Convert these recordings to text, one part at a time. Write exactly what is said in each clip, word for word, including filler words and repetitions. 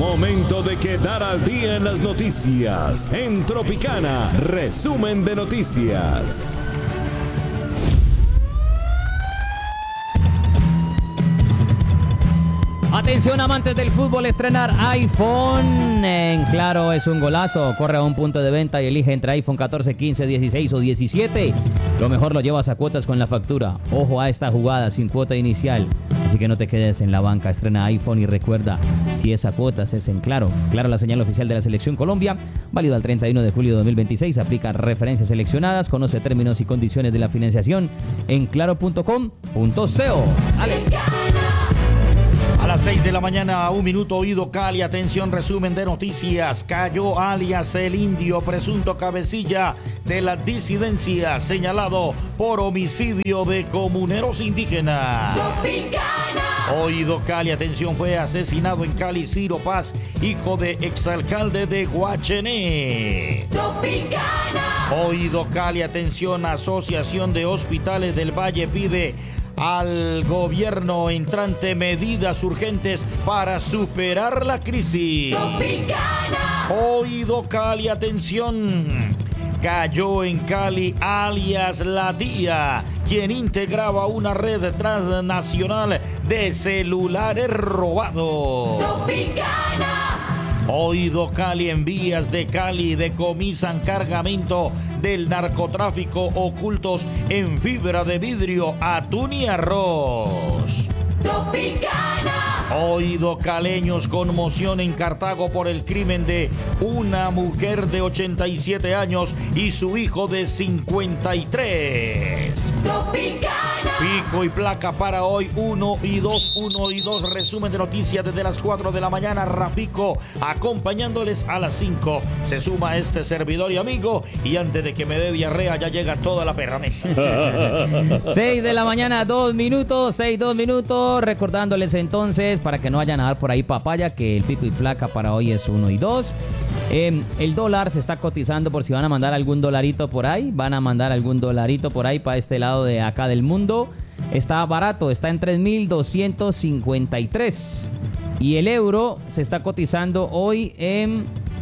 Momento de quedar al día en las noticias. En Tropicana, resumen de noticias. Atención amantes del fútbol, estrenar iPhone en Claro es un golazo. Corre a un punto de venta y elige entre iPhone catorce, quince, dieciséis o diecisiete. Lo mejor lo llevas a cuotas con la factura. Ojo a esta jugada sin cuota inicial. Así que no te quedes en la banca, estrena iPhone y recuerda, si es a cuotas es en Claro. Claro, la señal oficial de la Selección Colombia, válido al treinta y uno de julio de dos mil veintiséis. Aplica referencias seleccionadas, conoce términos y condiciones de la financiación en claro punto com punto co. ¡Ale! A las seis de la mañana, un minuto, oído Cali, atención, resumen de noticias. Cayó alias El Indio, presunto cabecilla de la disidencia, señalado por homicidio de comuneros indígenas. Tropicana. Oído Cali, atención, fue asesinado en Cali Ciro Paz, hijo de exalcalde de Guachené. Tropicana. Oído Cali, atención, Asociación de Hospitales del Valle pide al gobierno entrante medidas urgentes para superar la crisis. Tropicana. Oído Cali, atención. Cayó en Cali alias La Tía, quien integraba una red transnacional de celulares robados. Tropicana. Oído Cali, en vías de Cali decomisan cargamento del narcotráfico ocultos en fibra de vidrio, atún y arroz. Tropicana. Oído caleños, conmoción en Cartago por el crimen de una mujer de ochenta y siete años y su hijo de cincuenta y tres. Tropicana. Pico y placa para hoy, uno y dos, uno y dos. Resumen de noticias desde las cuatro de la mañana. Rapico acompañándoles a las cinco. Se suma este servidor y amigo. Y antes de que me dé diarrea, ya llega toda la perramenta. seis de la mañana, dos minutos. seis, dos minutos. Recordándoles entonces, para que no vayan a dar por ahí papaya, que el pico y placa para hoy es uno y dos. Eh, el dólar se está cotizando, por si van a mandar algún dolarito por ahí. Van a mandar algún dolarito por ahí para este lado de acá del mundo. Está barato, está en tres mil doscientos cincuenta y tres. Y el euro se está cotizando hoy en...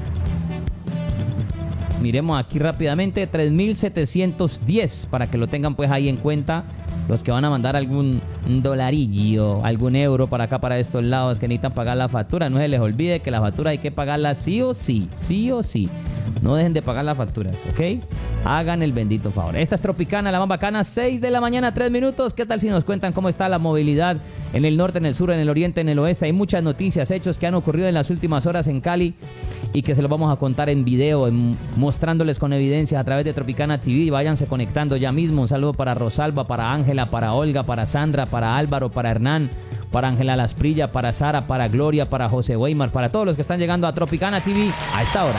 Miremos aquí rápidamente, tres mil setecientos diez, para que lo tengan pues ahí en cuenta. Los que van a mandar algún dolarillo, algún euro para acá, para estos lados, que necesitan pagar la factura. No se les olvide que la factura hay que pagarla sí o sí, sí o sí. No dejen de pagar las facturas, ¿ok? Hagan el bendito favor. Esta es Tropicana, la más bacana, seis de la mañana, tres minutos. ¿Qué tal si nos cuentan cómo está la movilidad en el norte, en el sur, en el oriente, en el oeste? Hay muchas noticias, hechos que han ocurrido en las últimas horas en Cali y que se los vamos a contar en video, en, mostrándoles con evidencias a través de Tropicana T V. Váyanse conectando ya mismo. Un saludo para Rosalba, para Ángela, para Olga, para Sandra, para Álvaro, para Hernán, para Ángela Lasprilla, para Sara, para Gloria, para José Weimar, para todos los que están llegando a Tropicana T V a esta hora.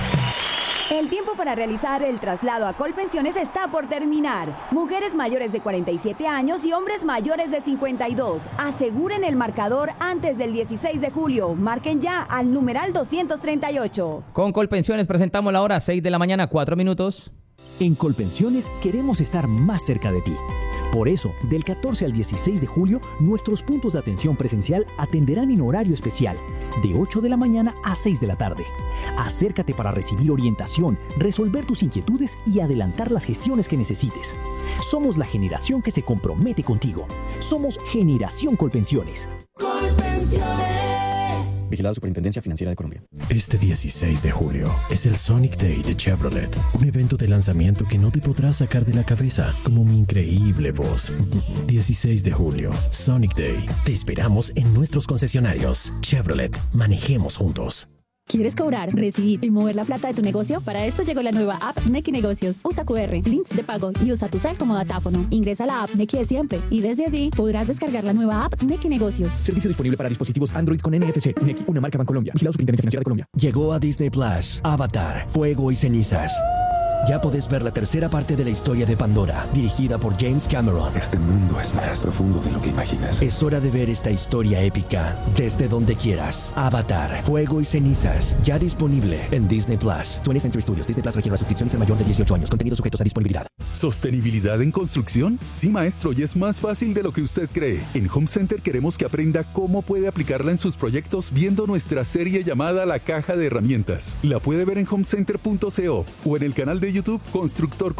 El tiempo para realizar el traslado a Colpensiones está por terminar. Mujeres mayores de cuarenta y siete años y hombres mayores de cincuenta y dos. Aseguren el marcador antes del dieciséis de julio. Marquen ya al numeral doscientos treinta y ocho. Con Colpensiones presentamos la hora, seis de la mañana, cuatro minutos. En Colpensiones queremos estar más cerca de ti. Por eso, del catorce al dieciséis de julio, nuestros puntos de atención presencial atenderán en horario especial, de ocho de la mañana a seis de la tarde. Acércate para recibir orientación, resolver tus inquietudes y adelantar las gestiones que necesites. Somos la generación que se compromete contigo. Somos Generación Colpensiones. Colpensiones. Vigilado Superintendencia Financiera de Colombia. Este dieciséis de julio es el Sonic Day de Chevrolet, un evento de lanzamiento que no te podrás sacar de la cabeza, como mi increíble voz. dieciséis de julio, Sonic Day. Te esperamos en nuestros concesionarios. Chevrolet, manejemos juntos. ¿Quieres cobrar, recibir y mover la plata de tu negocio? Para esto llegó la nueva app Nequi Negocios. Usa cu erre, links de pago y usa tu cel como datáfono. Ingresa a la app Nequi de siempre y desde allí podrás descargar la nueva app Nequi Negocios. Servicio disponible para dispositivos Android con N F C. Nequi, una marca Bancolombia. Vigilado Superintendencia Financiera de Colombia. Llegó a Disney Plus, Avatar, Fuego y Cenizas. Ya podés ver la tercera parte de la historia de Pandora, dirigida por James Cameron. Este mundo es más profundo de lo que imaginas. Es hora de ver esta historia épica desde donde quieras. Avatar, Fuego y Cenizas, ya disponible en Disney Plus. twentieth Century Studios. Disney Plus requiere una suscripción y ser mayor de dieciocho años. Contenidos sujetos a disponibilidad. ¿Sostenibilidad en construcción? Sí, maestro, y es más fácil de lo que usted cree. En Home Center queremos que aprenda cómo puede aplicarla en sus proyectos viendo nuestra serie llamada La Caja de Herramientas. La puede ver en homecenter punto co o en el canal de YouTube Constructor